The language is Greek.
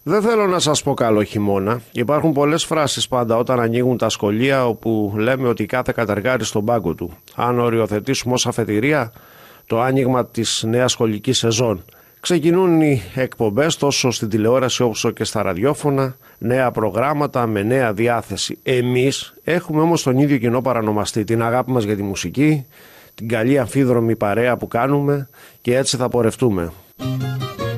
Δεν θέλω να σας πω καλό χειμώνα. Υπάρχουν πολλές φράσεις πάντα όταν ανοίγουν τα σχολεία όπου λέμε ότι κάθε κατεργάρι στον πάγκο του. Αν οριοθετήσουμε ως αφετηρία το άνοιγμα της νέας σχολικής σεζόν. Ξεκινούν οι εκπομπές τόσο στην τηλεόραση όσο και στα ραδιόφωνα, νέα προγράμματα με νέα διάθεση. Εμείς έχουμε όμως τον ίδιο κοινό παρανομαστή, την αγάπη μας για τη μουσική, την καλή αμφίδρομη παρέα που κάνουμε και έτσι θα πορευτούμε.